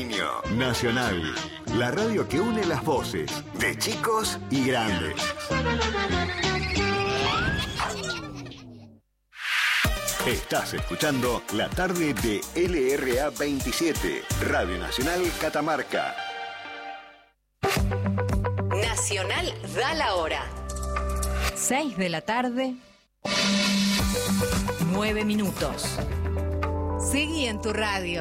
Nacional, la radio que une las voces de chicos y grandes. Estás escuchando la tarde de LRA 27, Radio Nacional Catamarca. Nacional da la hora. 6 de la tarde, 9 minutos. Seguí en tu radio.